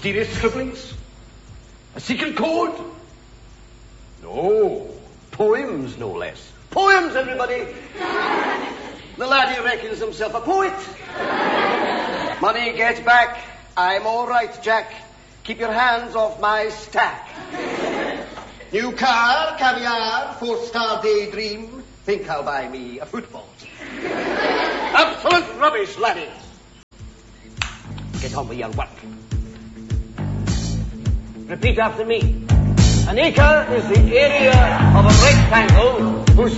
Mysterious scribblings? A secret code? No. Poems, no less. Poems, everybody. The laddie reckons himself a poet. Money gets back. I'm all right, Jack. Keep your hands off my stack. New car, caviar, 4-star daydream. Think I'll buy me a football team. Absolute rubbish, laddies. Get on with your work. Repeat after me. An acre is the area of a rectangle whose